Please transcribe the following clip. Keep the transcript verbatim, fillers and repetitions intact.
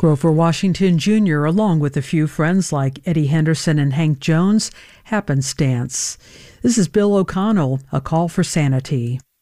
Grover Washington Junior, along with a few friends like Eddie Henderson and Hank Jones, Happenstance. This is Bill O'Connell, A Call for Sanity.